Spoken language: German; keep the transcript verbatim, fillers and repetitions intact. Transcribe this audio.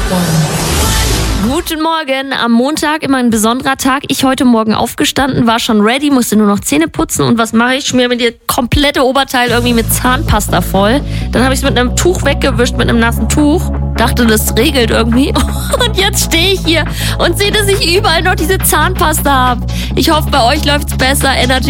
Guten Morgen, am Montag immer ein besonderer Tag. Ich heute Morgen aufgestanden, war schon ready, musste nur noch Zähne putzen und was mache ich? Schmier mir das komplette Oberteil irgendwie mit Zahnpasta voll. Dann habe ich es mit einem Tuch weggewischt, mit einem nassen Tuch. Dachte, das regelt irgendwie. Und jetzt stehe ich hier und sehe, dass ich überall noch diese Zahnpasta habe. Ich hoffe, bei euch läuft's besser. Energy